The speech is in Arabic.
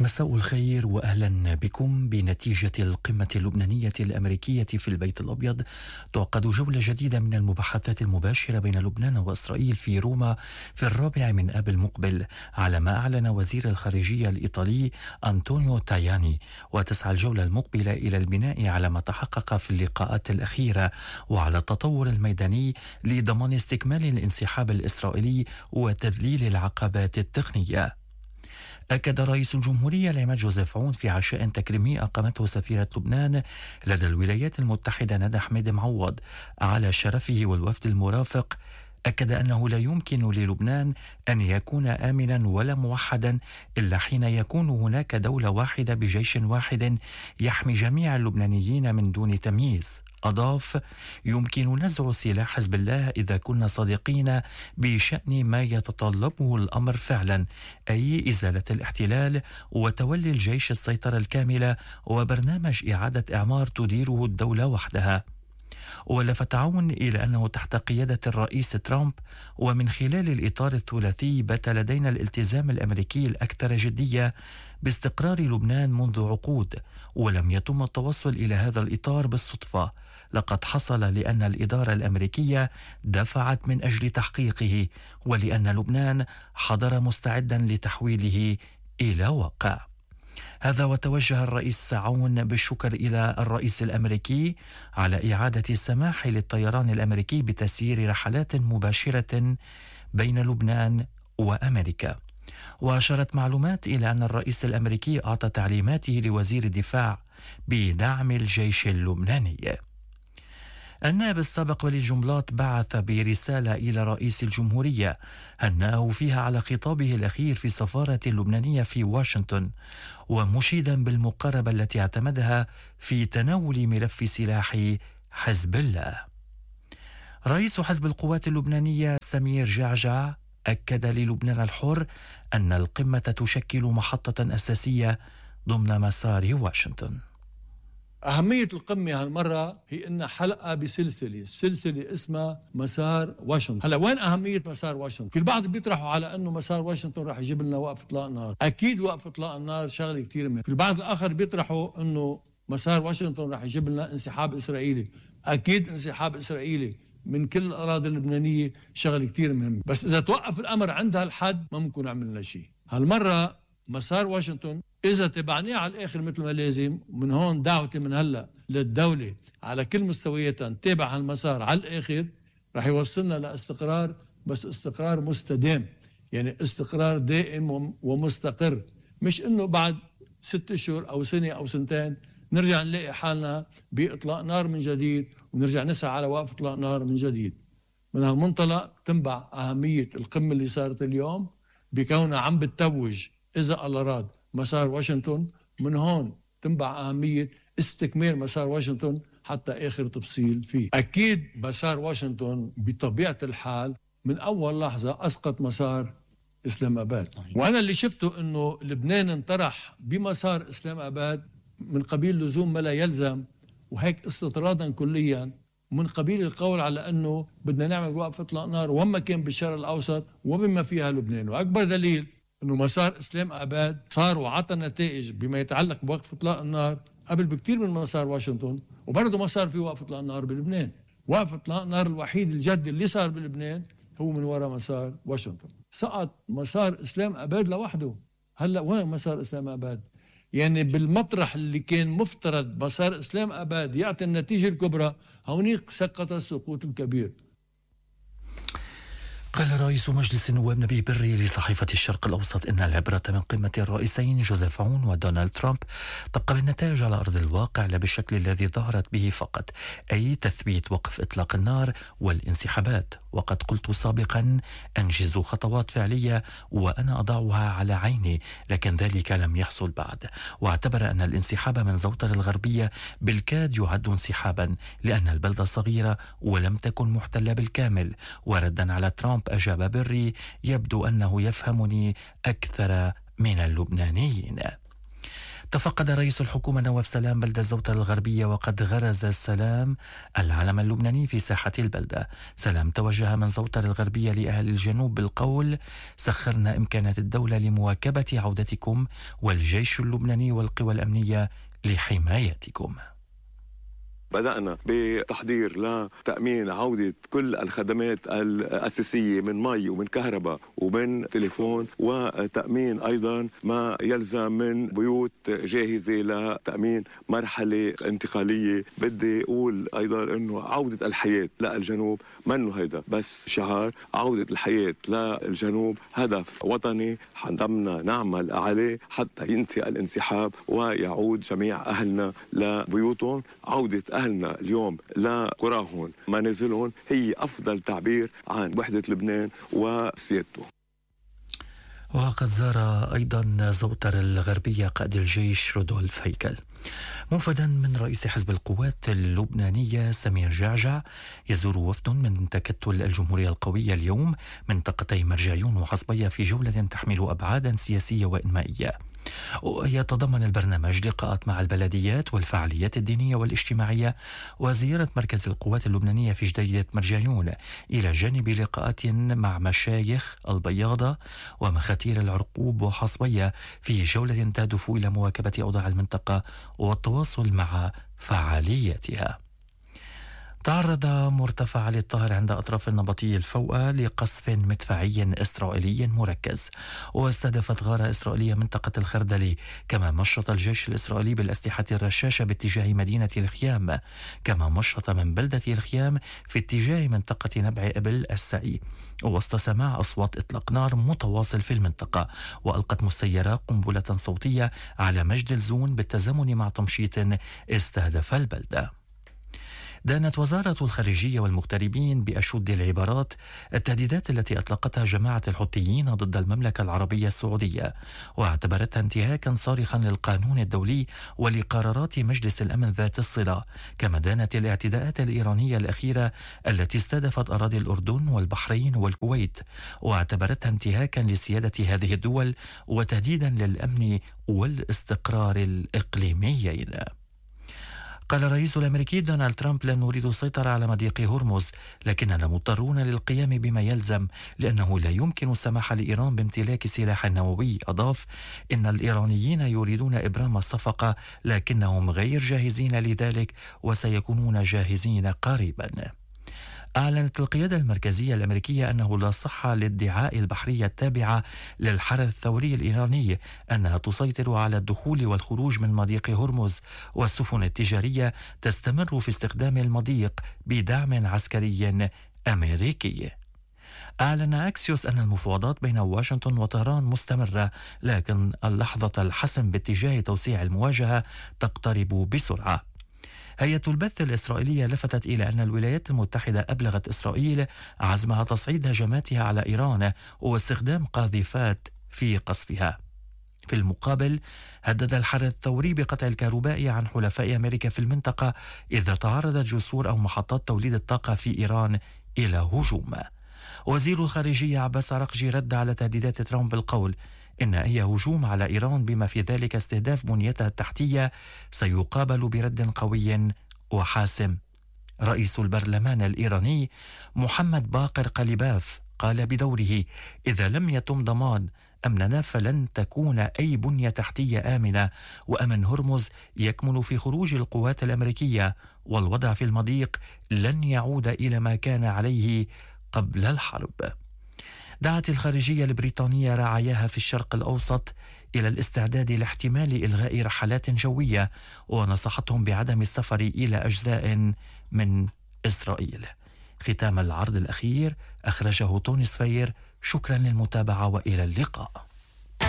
مساء الخير وأهلا بكم. بنتيجة القمة اللبنانية الأمريكية في البيت الأبيض تعقد جولة جديدة من المباحثات المباشرة بين لبنان وإسرائيل في روما في 4 من آب المقبل، على ما أعلن وزير الخارجية الإيطالي أنطونيو تاياني. وتسعى الجولة المقبلة إلى البناء على ما تحقق في اللقاءات الأخيرة وعلى التطور الميداني لضمان استكمال الانسحاب الإسرائيلي وتذليل العقبات التقنية. أكد رئيس الجمهورية العماد جوزيف عون في عشاء تكريمي أقامته سفيرة لبنان لدى الولايات المتحدة ندى حميد معوض على شرفه والوفد المرافق. أكد أنه لا يمكن للبنان أن يكون آمنا ولا موحدا إلا حين يكون هناك دولة واحدة بجيش واحد يحمي جميع اللبنانيين من دون تمييز. أضاف: يمكن نزع سلاح حزب الله إذا كنا صادقين بشأن ما يتطلبه الأمر فعلا، أي إزالة الاحتلال وتولي الجيش السيطرة الكاملة وبرنامج إعادة إعمار تديره الدولة وحدها. ولفت عون إلى أنه تحت قيادة الرئيس ترامب ومن خلال الإطار الثلاثي بات لدينا الالتزام الأمريكي الأكثر جدية باستقرار لبنان منذ عقود، ولم يتم التوصل إلى هذا الإطار بالصدفة. لقد حصل لأن الإدارة الأمريكية دفعت من أجل تحقيقه، ولأن لبنان حضر مستعدا لتحويله إلى واقع. هذا وتوجه الرئيس عون بالشكر إلى الرئيس الأمريكي على إعادة السماح للطيران الأمريكي بتسيير رحلات مباشرة بين لبنان وأمريكا. وأشارت معلومات إلى أن الرئيس الأمريكي أعطى تعليماته لوزير الدفاع بدعم الجيش اللبناني. النائب السابق ولي جنبلاط بعث برسالة إلى رئيس الجمهورية هنأه فيها على خطابه الأخير في السفارة اللبنانية في واشنطن، ومشيدا بالمقاربة التي اعتمدها في تناول ملف سلاح حزب الله. رئيس حزب القوات اللبنانية سمير جعجع أكد للبنان الحر أن القمة تشكل محطة أساسية ضمن مسار واشنطن. أهمية القمة هالمرة هي إنها حلقة بسلسلة اسمها مسار واشنطن. هلا وين أهمية مسار واشنطن؟ في البعض بيطرحوا على إنه مسار واشنطن راح يجيب لنا وقف إطلاق نار. أكيد وقف إطلاق النار شغلة كتير مهم. في البعض الآخر بيطرحوا إنه مسار واشنطن راح يجيب لنا انسحاب إسرائيلي. أكيد انسحاب إسرائيلي من كل الأراضي اللبنانية شغلة كتير مهم، بس إذا توقف الأمر عند هالحد ما ممكن نعمل شيء. هالمرة مسار واشنطن إذا تبعناه على الآخر مثل ما لازم، من هون دعوتي من هلأ للدولة على كل مستوياتها نتابع هالمسار على الآخر، رح يوصلنا لاستقرار، بس استقرار مستدام، يعني استقرار دائم ومستقر، مش إنه بعد 6 أشهر أو سنة أو سنتين نرجع نلاقي حالنا بإطلاق نار من جديد ونرجع نسعى على وقف إطلاق نار من جديد. من هالمنطلق تنبع أهمية القمة اللي صارت اليوم بكونها عم بتتوج إذا الله راد مسار واشنطن. من هون تنبع أهمية استكمال مسار واشنطن حتى آخر تفصيل فيه. أكيد مسار واشنطن بطبيعة الحال من أول لحظة أسقط مسار إسلام أباد، وأنا اللي شفته أنه لبنان انطرح بمسار إسلام أباد من قبيل لزوم ما لا يلزم، وهيك استطرادا كليا من قبيل القول على أنه بدنا نعمل وقف إطلاق نار وما كان بالشرق الأوسط وبما فيها لبنان. وأكبر دليل أنه مسار إسلام أباد صار وعطى نتائج بما يتعلق بوقف إطلاق النار قبل بكتير من مسار واشنطن، وبرضه ما صار في وقف إطلاق النار بلبنان. وقف إطلاق النار الوحيد الجدي اللي صار بلبنان هو من وراء مسار واشنطن. سقط مسار إسلام أباد لوحده. هلأ وين مسار إسلام أباد؟ يعني بالمطرح اللي كان مفترض مسار إسلام أباد يعطي النتيجة الكبرى، هونيك سقط السقوط الكبير. قال رئيس مجلس النواب نبيه بري لصحيفة الشرق الأوسط إن العبرة من قمة الرئيسين جوزيف عون ودونالد ترامب تبقى بالنتائج على أرض الواقع لا بالشكل الذي ظهرت به فقط، أي تثبيت وقف إطلاق النار والانسحابات. وقد قلت سابقا أنجزوا خطوات فعلية وأنا أضعها على عيني، لكن ذلك لم يحصل بعد. واعتبر أن الانسحاب من زوطر الغربية بالكاد يعد انسحابا لأن البلدة صغيرة ولم تكن محتلة بالكامل. وردا على ترامب أجاب بري: يبدو أنه يفهمني أكثر من اللبنانيين. تفقد رئيس الحكومة نواف سلام بلدة زوطة الغربية وقد غرز سلام العلم اللبناني في ساحة البلدة. سلام توجه من زوطة الغربية لأهل الجنوب بالقول: سخرنا إمكانات الدولة لمواكبة عودتكم، والجيش اللبناني والقوى الأمنية لحمايتكم. بدأنا بتحضير لتأمين عودة كل الخدمات الأساسية من مي ومن كهرباء ومن تليفون، وتأمين أيضا ما يلزم من بيوت جاهزة لتأمين مرحلة انتقالية. بدي أقول أيضا أنه عودة الحياة للجنوب منه هيدا بس شعار، عودة الحياة للجنوب هدف وطني حنضمنا نعمل عليه حتى ينتهي الانسحاب ويعود جميع أهلنا لبيوتهم. عودة أهلنا اليوم لقراهم منازلهم هي أفضل تعبير عن وحدة لبنان وسيادته. وقد زار أيضا زوطر الغربية قائد الجيش رودولف هيكل. موفدا من رئيس حزب القوات اللبنانية سمير جعجع، يزور وفد من تكتل الجمهورية القوية اليوم منطقتي مرجعيون وحصبية في جولة تحمل أبعادا سياسية وإنمائية. ويتضمن البرنامج لقاءات مع البلديات والفعاليات الدينية والاجتماعية وزيارة مركز القوات اللبنانية في جديدة مرجعيون، إلى جانب لقاءات مع مشايخ البياضة ومخاتير العرقوب وحصبية في جولة تهدف إلى مواكبة أوضاع المنطقة والتواصل مع فعالياتها. تعرض مرتفع علي الطاهر عند أطراف النبطي الفوقة لقصف مدفعي إسرائيلي مركز، واستهدفت غارة إسرائيلية منطقة الخردلي، كما مشط الجيش الإسرائيلي بالأسلحة الرشاشة باتجاه مدينة الخيام، كما مشط من بلدة الخيام في اتجاه منطقة نبع إبل السعي، وسط سماع أصوات إطلاق نار متواصل في المنطقة. وألقت مسيرة قنبلة صوتية على مجد الزون بالتزامن مع تمشيط استهدف البلدة. دانت وزارة الخارجية والمغتربين بأشد العبارات التهديدات التي أطلقتها جماعة الحوثيين ضد المملكة العربية السعودية، واعتبرتها انتهاكا صارخا للقانون الدولي ولقرارات مجلس الأمن ذات الصلة. كما دانت الاعتداءات الإيرانية الأخيرة التي استهدفت أراضي الأردن والبحرين والكويت، واعتبرتها انتهاكا لسيادة هذه الدول وتهديدا للأمن والاستقرار الإقليميين. قال الرئيس الأمريكي دونالد ترامب: لن نريد السيطرة على مضيق هرمز، لكننا مضطرون للقيام بما يلزم، لأنه لا يمكن السماح لإيران بامتلاك سلاح نووي. أضاف: إن الإيرانيين يريدون إبرام الصفقة، لكنهم غير جاهزين لذلك وسيكونون جاهزين قريبا. أعلنت القيادة المركزية الأمريكية أنه لا صحة للادعاء البحرية التابعة للحرس الثوري الإيراني أنها تسيطر على الدخول والخروج من مضيق هرمز، والسفن التجارية تستمر في استخدام المضيق بدعم عسكري أمريكي. أعلن أكسيوس أن المفاوضات بين واشنطن وطهران مستمرة، لكن اللحظة الحسم باتجاه توسيع المواجهة تقترب بسرعة. هيئة البث الإسرائيلية لفتت إلى أن الولايات المتحدة أبلغت إسرائيل عزمها تصعيد هجماتها على إيران واستخدام قاذفات في قصفها. في المقابل، هدد الحرس الثوري بقطع الكهرباء عن حلفاء أمريكا في المنطقة إذا تعرضت جسور أو محطات توليد الطاقة في إيران إلى هجوم. وزير الخارجية عباس عراقجي رد على تهديدات ترامب بالقول إن أي هجوم على إيران بما في ذلك استهداف بنيتها التحتية سيقابل برد قوي وحاسم. رئيس البرلمان الإيراني محمد باقر قليباف قال بدوره: إذا لم يتم ضمان أمننا فلن تكون أي بنية تحتية آمنة، وأمن هرمز يكمن في خروج القوات الأمريكية، والوضع في المضيق لن يعود إلى ما كان عليه قبل الحرب. دعت الخارجية البريطانية رعاياها في الشرق الأوسط إلى الاستعداد لاحتمال إلغاء رحلات جوية، ونصحتهم بعدم السفر إلى أجزاء من إسرائيل. ختام العرض الأخير أخرجه توني سفير. شكرا للمتابعة وإلى اللقاء.